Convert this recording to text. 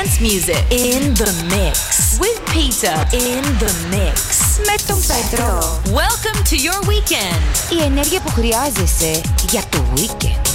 dance music in the mix with Peter in the mix. Με τον Πέτρο. Welcome to your weekend. Η ενέργεια που χρειάζεσαι για το weekend.